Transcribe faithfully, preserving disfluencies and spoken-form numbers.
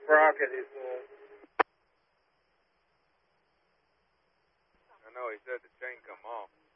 sprocket is on. I know he said the chain come off.